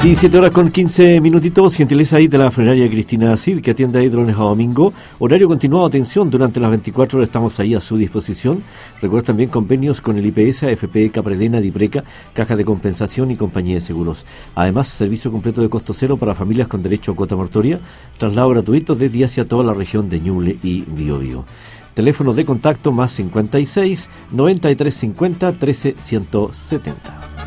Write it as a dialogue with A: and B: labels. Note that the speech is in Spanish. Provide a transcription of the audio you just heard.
A: 17 horas con 15 minutitos, gentileza ahí de la funeraria Cristina Cid, que atiende ahí de lunes a domingo. Horario continuado, atención, durante las 24 horas estamos ahí a su disposición. Recuerda también convenios con el IPS, AFP, Capredena, Dipreca, Caja de Compensación y Compañía de Seguros. Además, servicio completo de costo cero para familias con derecho a cuota mortuoria, traslado gratuito desde hacia toda la región de Ñuble y Biobío. Teléfono de contacto más 56 93 50 13 170.